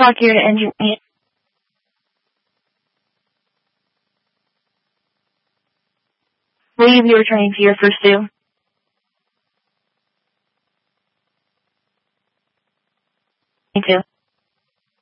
o'clock here to end your meeting. Will you be returning to your first due? Me too.